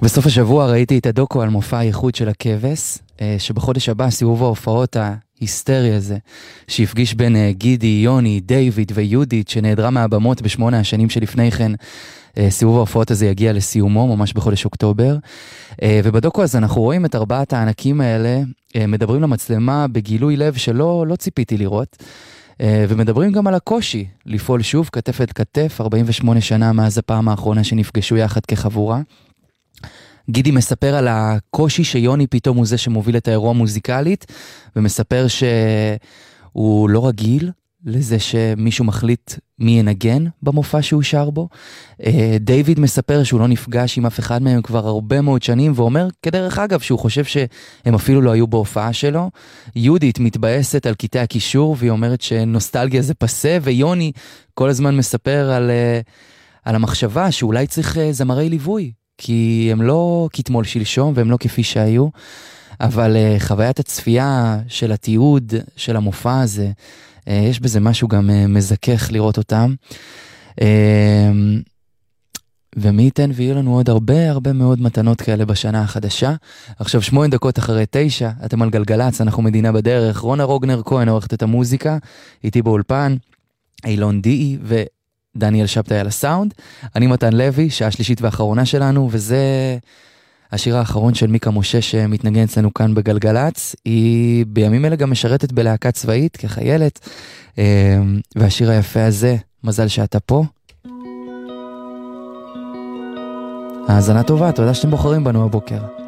בסוף השבוע ראיתי את הדוקו על מופע הייחוד של הכבש, שבחודש הבא סיבוב ההופעות ההיסטרי הזה, שהפגיש בין גידי, יוני, דיוויד ויהודית, שנעדרה מהבמות ב8 השנים שלפני כן. סיבוב ההופעות הזה יגיע לסיומו, ממש בחודש אוקטובר. ובדוקו הזה אנחנו רואים את ארבעת הענקים האלה, מדברים למצלמה בגילוי לב שלא ציפיתי לראות, ומדברים גם על הקושי לפעול שוב כתף אל כתף, 48 שנה מאז הפעם האחרונה שנפגשו יחד כחבורה. גידי מספר על הקושי שיוני פתאום הוא זה שמוביל את האירוע מוזיקלית, ומספר שהוא לא רגיל לזה שמישהו מחליט מי ינגן במופע שהוא שר בו. דיוויד מספר שהוא לא נפגש עם אף אחד מהם כבר הרבה מאוד שנים, ואומר כדרך אגב שהוא חושב שהם אפילו לא היו בהופעה שלו. יהודית מתבאסת על קטעי הקישור, והיא אומרת שנוסטלגיה זה פסה, ויוני כל הזמן מספר על המחשבה שאולי צריך זמרי ליווי, כי הם לא כתמול שלשום והם לא כפי שהיו, אבל חוויית הצפייה של התיעוד של המופע הזה, יש בזה משהו גם מזכך לראות אותם. ומי ייתן ויהיו לנו עוד הרבה מאוד מתנות כאלה בשנה החדשה. עכשיו 8 דקות אחרי 9, אתם על גלגלץ, אנחנו מדינה בדרך. רונה רוגנר כהן עורכת את המוזיקה, איתי באולפן, אילון די ודניאל שבתאי על הסאונד. אני מתן לוי, שעה שלישית ואחרונה שלנו, וזה השיר האחרון של מיקה משה שמתנגן אצלנו כאן בגלגלץ. היא בימים אלה גם משרתת בלהקה צבאית כחיילת, והשיר היפה הזה, מזל שאתה פה. האזנה טובה, תודה שאתם בוחרים בנו הבוקר.